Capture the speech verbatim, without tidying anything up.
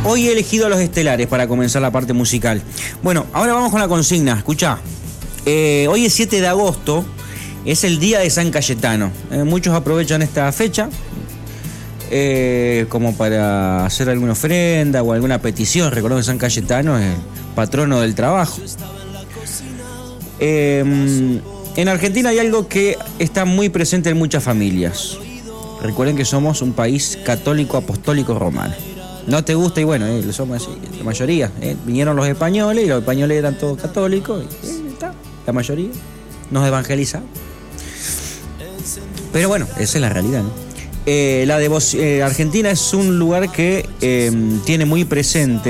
Hoy he elegido a los estelares para comenzar la parte musical. Bueno, ahora vamos con la consigna. Escuchá, eh, hoy es siete de agosto, es el día de San Cayetano. Eh, muchos aprovechan esta fecha eh, como para hacer alguna ofrenda o alguna petición. Recordemos que San Cayetano es el patrono del trabajo. Eh, en Argentina hay algo que está muy presente en muchas familias. Recuerden que somos un país católico, apostólico, romano. No te gusta y bueno, eh, somos así, la mayoría. Eh, vinieron los españoles y los españoles eran todos católicos. Y, eh, está, la mayoría nos evangelizaron. Pero bueno, esa es la realidad, ¿no? Eh, la devoción, eh, Argentina es un lugar que eh, tiene muy presente